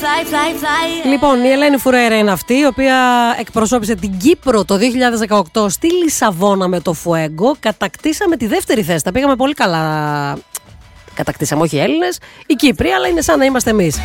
Λοιπόν, η Ελένη Φουρέιρα είναι αυτή, η οποία εκπροσώπησε την Κύπρο το 2018 στη Λισαβόνα με το Φουέγκο. Κατακτήσαμε τη δεύτερη θέση. Τα πήγαμε πολύ καλά. Κατακτήσαμε, όχι οι Έλληνες, οι Κύπροι, αλλά είναι σαν να είμαστε εμείς.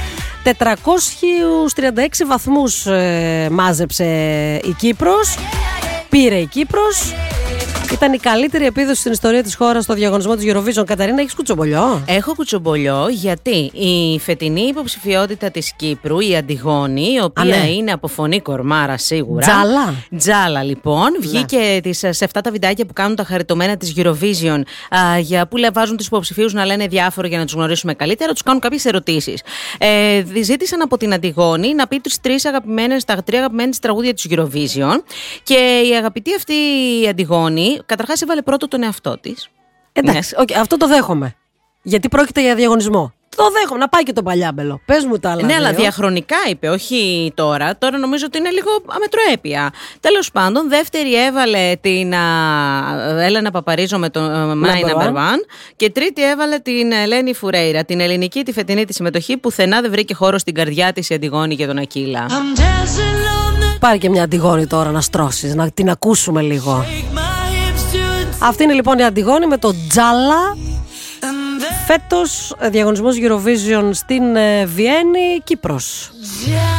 436 βαθμούς μάζεψε η Κύπρος. Πήρε η Κύπρος. Ήταν η καλύτερη επίδοση στην ιστορία της χώρας στο διαγωνισμό της Eurovision. Καταρίνα, έχεις κουτσομπολιό? Έχω κουτσομπολιό, γιατί η φετινή υποψηφιότητα της Κύπρου, η Αντιγόνη, η οποία είναι από φωνή κορμάρα σίγουρα. Τζάλα λοιπόν. Ναι. Βγήκε σε αυτά τα βιντεάκια που κάνουν τα χαριτωμένα της Eurovision, που βάζουν τους υποψηφίους να λένε διάφορα για να τους γνωρίσουμε καλύτερα, τους κάνουν κάποιες ερωτήσεις. Ζήτησαν από την Αντιγόνη να πει τα τρία αγαπημένες τραγούδια της Eurovision. Και η αγαπητή αυτή η Αντιγόνη, καταρχάς έβαλε πρώτο τον εαυτό της. Εντάξει, αυτό το δέχομαι. Γιατί πρόκειται για διαγωνισμό. Το δέχομαι, να πάει και το παλιάμπελο. Πες μου τα άλλα. Ναι, αλλά διαχρονικά είπε, όχι τώρα. Τώρα νομίζω ότι είναι λίγο αμετροέπεια. Τέλος πάντων, δεύτερη έβαλε την Έλενα Παπαρίζο με το My Number One. Και τρίτη έβαλε την Ελένη Φουρέιρα, την ελληνική τη φετινή τη συμμετοχή, που πουθενά δεν βρήκε χώρο στην καρδιά της η Αντιγόνη και τον Ακύλα. Πάρε και μια Αντιγόνη τώρα να στρώσεις, να την ακούσουμε λίγο. Αυτή είναι λοιπόν η Αντιγόνη με το Τζάλα. Φέτος διαγωνισμός Eurovision στην Βιέννη, Κύπρος.